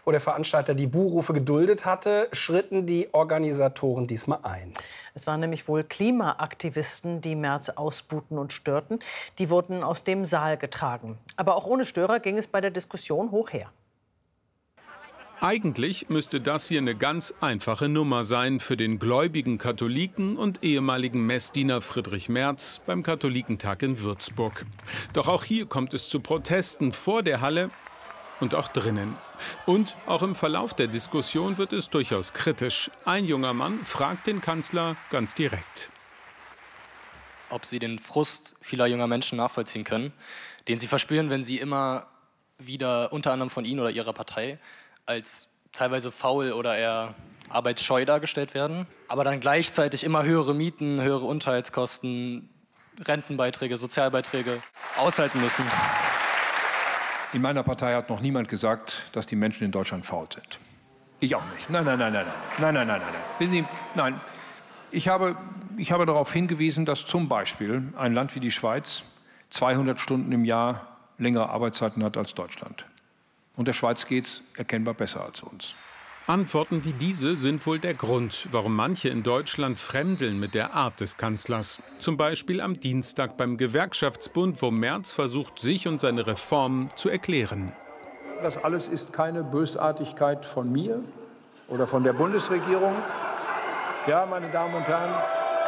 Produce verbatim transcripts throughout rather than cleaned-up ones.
wo der Veranstalter die Buhrufe geduldet hatte, schritten die Organisatoren diesmal ein. Es waren nämlich wohl Klimaaktivisten, die Merz ausbuhten und störten. Die wurden aus dem Saal getragen. Aber auch ohne Störer ging es bei der Diskussion hoch her. Eigentlich müsste das hier eine ganz einfache Nummer sein für den gläubigen Katholiken und ehemaligen Messdiener Friedrich Merz beim Katholikentag in Würzburg. Doch auch hier kommt es zu Protesten vor der Halle und auch drinnen. Und auch im Verlauf der Diskussion wird es durchaus kritisch. Ein junger Mann fragt den Kanzler ganz direkt, ob sie den Frust vieler junger Menschen nachvollziehen können, den sie verspüren, wenn sie immer wieder unter anderem von Ihnen oder Ihrer Partei als teilweise faul oder eher arbeitsscheu dargestellt werden, aber dann gleichzeitig immer höhere Mieten, höhere Unterhaltskosten, Rentenbeiträge, Sozialbeiträge aushalten müssen. In meiner Partei hat noch niemand gesagt, dass die Menschen in Deutschland faul sind. Ich auch nicht. Nein, nein, nein, nein, nein, nein, nein, nein, nein. Wissen Sie, nein. Ich habe, ich habe darauf hingewiesen, dass zum Beispiel ein Land wie die Schweiz zweihundert Stunden im Jahr längere Arbeitszeiten hat als Deutschland. Und der Schweiz geht es erkennbar besser als uns. Antworten wie diese sind wohl der Grund, warum manche in Deutschland fremdeln mit der Art des Kanzlers. Zum Beispiel am Dienstag beim Gewerkschaftsbund, wo Merz versucht, sich und seine Reformen zu erklären. Das alles ist keine Bösartigkeit von mir oder von der Bundesregierung. Ja, meine Damen und Herren,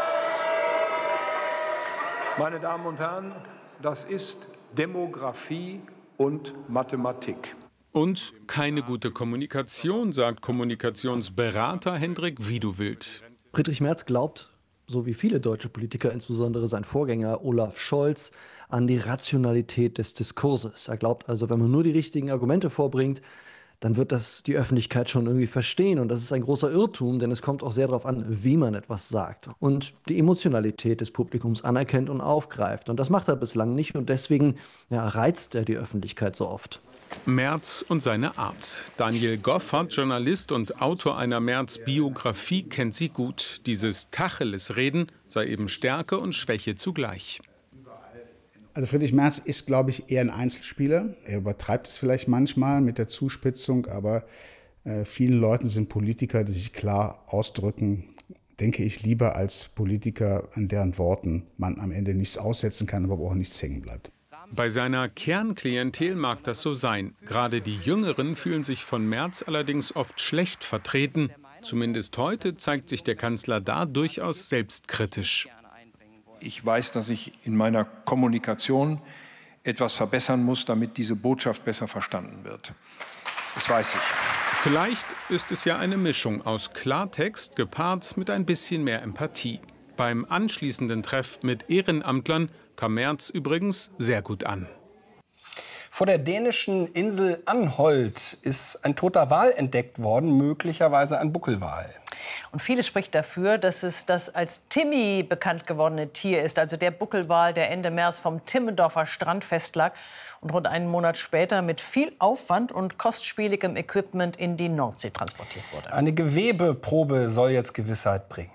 meine Damen und Herren, das ist Demografie und Mathematik. Und keine gute Kommunikation, sagt Kommunikationsberater Hendrik Wiedewild. Friedrich Merz glaubt, so wie viele deutsche Politiker, insbesondere sein Vorgänger Olaf Scholz, an die Rationalität des Diskurses. Er glaubt also, wenn man nur die richtigen Argumente vorbringt, dann wird das die Öffentlichkeit schon irgendwie verstehen. Und das ist ein großer Irrtum, denn es kommt auch sehr darauf an, wie man etwas sagt. Und die Emotionalität des Publikums anerkennt und aufgreift. Und das macht er bislang nicht. Und deswegen ja, reizt er die Öffentlichkeit so oft. Merz und seine Art. Daniel Goffert, Journalist und Autor einer Merz-Biografie, kennt sie gut. Dieses Tacheles-Reden sei eben Stärke und Schwäche zugleich. Also Friedrich Merz ist, glaube ich, eher ein Einzelspieler. Er übertreibt es vielleicht manchmal mit der Zuspitzung, aber äh, vielen Leuten sind Politiker, die sich klar ausdrücken, denke ich, lieber als Politiker, an deren Worten man am Ende nichts aussetzen kann, aber auch nichts hängen bleibt. Bei seiner Kernklientel mag das so sein. Gerade die Jüngeren fühlen sich von Merz allerdings oft schlecht vertreten. Zumindest heute zeigt sich der Kanzler da durchaus selbstkritisch. Ich weiß, dass ich in meiner Kommunikation etwas verbessern muss, damit diese Botschaft besser verstanden wird. Das weiß ich. Vielleicht ist es ja eine Mischung aus Klartext gepaart mit ein bisschen mehr Empathie. Beim anschließenden Treff mit Ehrenamtlern kam Merz übrigens sehr gut an. Vor der dänischen Insel Anholt ist ein toter Wal entdeckt worden, möglicherweise ein Buckelwal. Und vieles spricht dafür, dass es das als Timmy bekannt gewordene Tier ist, also der Buckelwal, der Ende März vom Timmendorfer Strand festlag und rund einen Monat später mit viel Aufwand und kostspieligem Equipment in die Nordsee transportiert wurde. Eine Gewebeprobe soll jetzt Gewissheit bringen.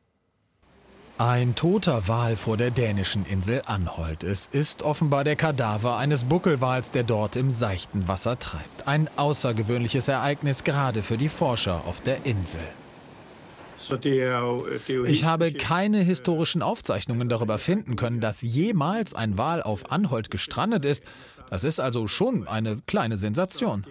Ein toter Wal vor der dänischen Insel Anholt. Es ist offenbar der Kadaver eines Buckelwals, der dort im seichten Wasser treibt. Ein außergewöhnliches Ereignis, gerade für die Forscher auf der Insel. Ich habe keine historischen Aufzeichnungen darüber finden können, dass jemals ein Wal auf Anholt gestrandet ist. Das ist also schon eine kleine Sensation.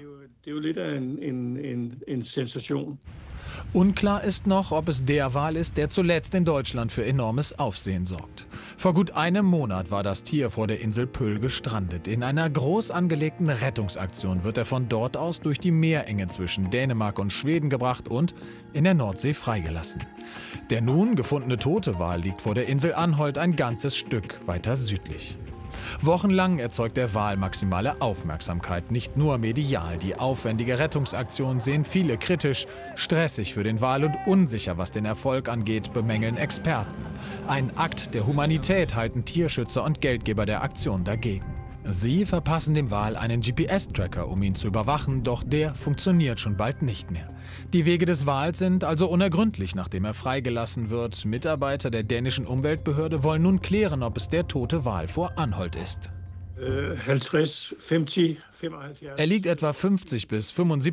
Unklar ist noch, ob es der Wal ist, der zuletzt in Deutschland für enormes Aufsehen sorgt. Vor gut einem Monat war das Tier vor der Insel Pöll gestrandet. In einer groß angelegten Rettungsaktion wird er von dort aus durch die Meerenge zwischen Dänemark und Schweden gebracht und in der Nordsee freigelassen. Der nun gefundene tote Wal liegt vor der Insel Anholt ein ganzes Stück weiter südlich. Wochenlang erzeugt der Wal maximale Aufmerksamkeit, nicht nur medial. Die aufwendige Rettungsaktion sehen viele kritisch, stressig für den Wal und unsicher, was den Erfolg angeht, bemängeln Experten. Ein Akt der Humanität halten Tierschützer und Geldgeber der Aktion dagegen. Sie verpassen dem Wal einen G P S-Tracker, um ihn zu überwachen, doch der funktioniert schon bald nicht mehr. Die Wege des Wals sind also unergründlich, nachdem er freigelassen wird. Mitarbeiter der dänischen Umweltbehörde wollen nun klären, ob es der tote Wal vor Anholt ist. Er liegt etwa fünfzig bis fünfundsiebzig